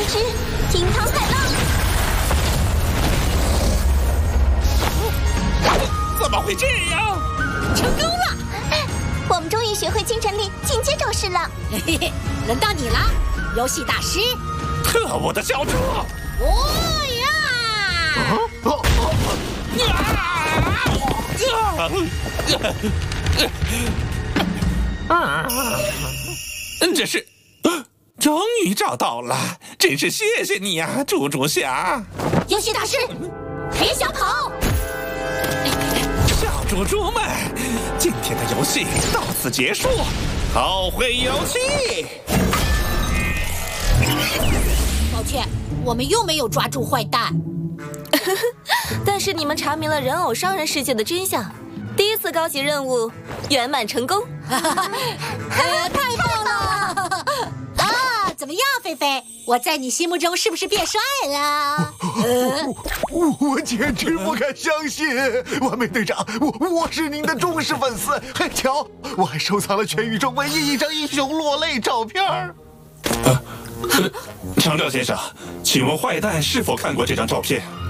之金汤海浪。 怎么会这样？ 成功了！我们终于学会精神力进阶招式了。 嘿嘿，轮到你了，游戏大师。 特务的小猪！ 哦呀！ 这是，终于找到了，真是谢谢你呀，猪猪侠！ 游戏大师，别想跑！ 小猪猪们，今天的游戏到此结束，后会有期。 抱歉，我们又没有抓住坏蛋。 但是你们查明了人偶商人世界的真相，第一次高级任务圆满成功。 太棒了！啊，怎么样，菲菲？我在你心目中是不是变帅了？ 我简直不敢相信，完美队长，我是您的忠实粉丝。嘿，瞧，我还收藏了全宇宙唯一一张英雄落泪照片。 长赵先生，请问坏蛋是否看过这张照片？